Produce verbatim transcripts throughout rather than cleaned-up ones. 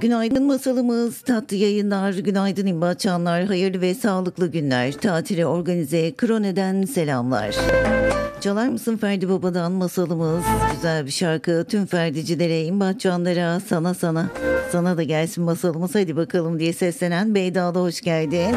Günaydın masalımız, tatlı yayınlar, günaydın imbatçanlar, hayırlı ve sağlıklı günler, tatile organize Krone'den selamlar. Çalar mısın Ferdi Baba'dan masalımız, güzel bir şarkı tüm Ferdicilere, imbatçanlara, sana sana, sana da gelsin masalımız hadi bakalım diye seslenen Beyda'da hoş geldin.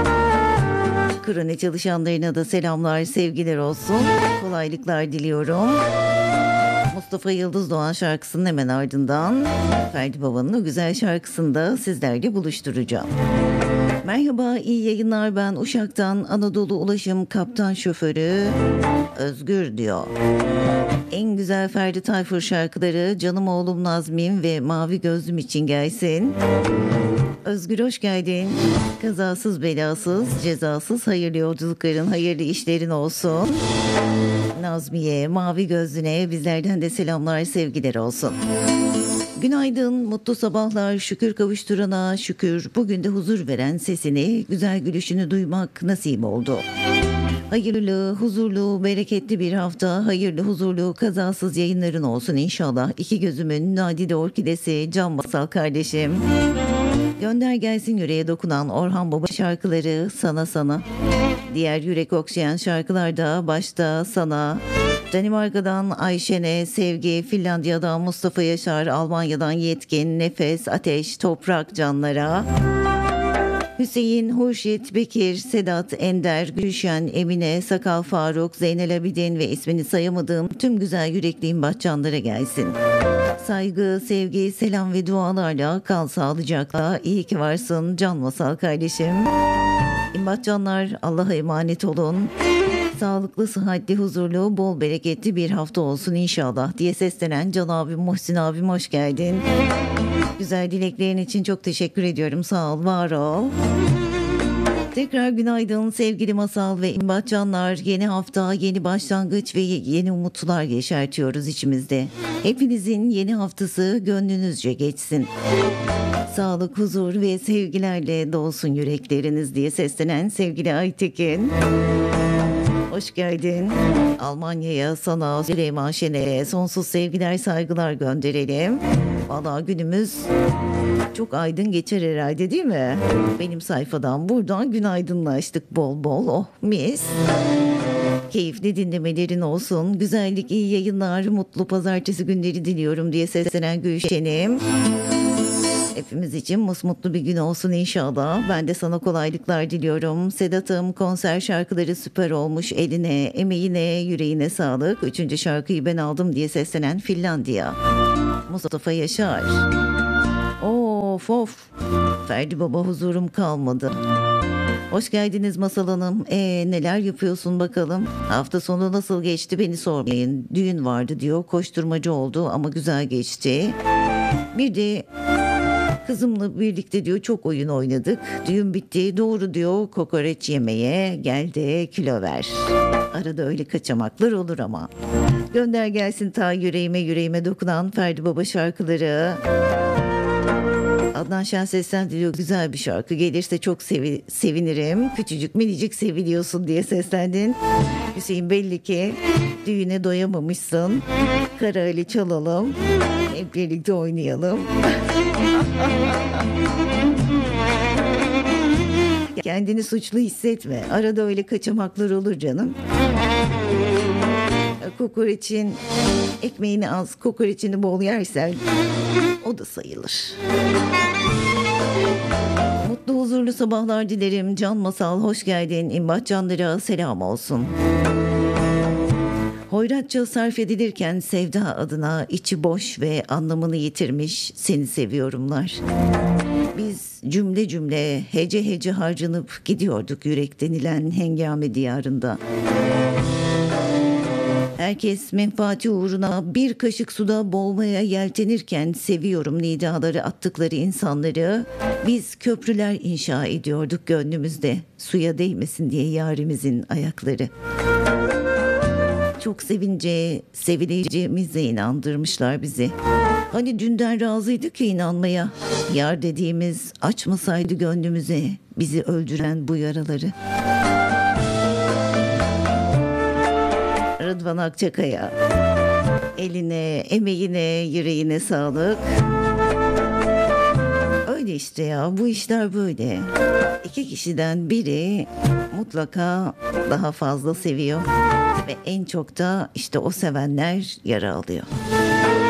Krone çalışanlarına da selamlar, sevgiler olsun, kolaylıklar diliyorum. Mustafa Yıldız Doğan şarkısının hemen ardından Ferdi Baba'nın o güzel şarkısını da sizlerle buluşturacağım. Merhaba, iyi yayınlar, ben Uşak'tan Anadolu Ulaşım Kaptan Şoförü Özgür diyor. En güzel Ferdi Tayfur şarkıları canım oğlum Nazmi'm ve Mavi Gözlüm için gelsin. Özgür hoş geldin. Kazasız belasız, cezasız hayırlı yolculukların, hayırlı işlerin olsun. Nazmiye, Mavi Gözlü'ne bizlerden de selamlar, sevgiler olsun. Günaydın, mutlu sabahlar, şükür kavuşturana şükür. Bugün de huzur veren sesini, güzel gülüşünü duymak nasip oldu. Hayırlı, huzurlu, bereketli bir hafta, hayırlı, huzurlu, kazasız yayınların olsun inşallah. İki gözümün nadide orkidesi, Can Masal kardeşim. Gönder gelsin yüreğe dokunan Orhan Baba şarkıları sana sana. Diğer yürek okşayan şarkılar da başta sana. Danimarka'dan Ayşen'e sevgi, Finlandiya'dan Mustafa Yaşar, Almanya'dan Yetkin, Nefes, Ateş, Toprak canlara. Hüseyin, Hurşit, Bekir, Sedat, Ender, Gülşen, Emine, Sakal Faruk, Zeynel Abidin ve ismini sayamadığım tüm güzel yürekli imbatcanlara gelsin. Saygı, sevgi, selam ve dualarla kal sağlıcakla. İyi ki varsın Can Masal kardeşim. İmbatcanlar Allah'a emanet olun. Sağlıklı, sıhhatli, huzurlu, bol bereketli bir hafta olsun inşallah diye seslenen Can abim, Muhsin abim hoş geldin. Güzel dileklerin için çok teşekkür ediyorum. Sağ ol, var ol. Tekrar günaydın sevgili Masal ve İmbatcanlar. Yeni hafta, yeni başlangıç ve yeni umutlar yeşertiyoruz içimizde. Hepinizin yeni haftası gönlünüzce geçsin. Sağlık, huzur ve sevgilerle dolsun yürekleriniz diye seslenen sevgili Aytekin. Hoş geldin. Almanya'ya, sana, Süleyman Şener'e sonsuz sevgiler, saygılar gönderelim. Vallahi günümüz çok aydın geçer herhalde değil mi? Benim sayfadan buradan günaydınlaştık bol bol. Oh mis. Keyifli dinlemelerin olsun. Güzellik, iyi yayınlar, mutlu pazartesi günleri diliyorum diye seslenen Gülşen'im. Hepimiz için musmutlu bir gün olsun inşallah. Ben de sana kolaylıklar diliyorum. Sedat'ım, konser şarkıları süper olmuş. Eline, emeğine, yüreğine sağlık. Üçüncü şarkıyı ben aldım diye seslenen Finlandiya. Mustafa Yaşar. Of of. Ferdi Baba huzurum kalmadı. Hoş geldiniz Masal Hanım. Ee, neler yapıyorsun bakalım? Hafta sonu nasıl geçti beni sormayın. Düğün vardı diyor. Koşturmacı oldu ama güzel geçti. Bir de kızımla birlikte diyor çok oyun oynadık. Düğün bitti. Doğru diyor kokoreç yemeye gel de kilo ver. Arada öyle kaçamaklar olur ama. Gönder gelsin ta yüreğime yüreğime dokunan Ferdi Baba şarkıları. Adnan Şenses'ten diyor güzel bir şarkı gelirse çok sevi- sevinirim. Küçücük minicik seviliyorsun diye seslendin. Hüseyin belli ki düğüne doyamamışsın. Kara Ali çalalım. Hep birlikte oynayalım. Kendini suçlu hissetme. Arada öyle kaçamaklar olur canım. Kokoreçin ekmeğini az, kokoreçini bol yersen o da sayılır. Mutlu huzurlu sabahlar dilerim. Can Masal hoş geldin. İmbatcanlara selam olsun. Hoyratça sarf edilirken sevda adına içi boş ve anlamını yitirmiş seni seviyorumlar. Biz cümle cümle hece hece harcanıp gidiyorduk yürek denilen hengame diyarında. Herkes menfaati uğruna bir kaşık suda boğmaya yeltenirken seviyorum nidaları attıkları insanları biz köprüler inşa ediyorduk gönlümüzde suya değmesin diye yarimizin ayakları. Çok sevince sevileceğimize inandırmışlar bizi. Hani dünden razıydık ya inanmaya. Yar dediğimiz açmasaydı gönlümüze bizi öldüren bu yaraları. Rıdvan Akçakaya. Eline, emeğine, yüreğine sağlık. Böyle işte ya, bu işler böyle. İki kişiden biri mutlaka daha fazla seviyor ve en çok da işte o sevenler yara alıyor.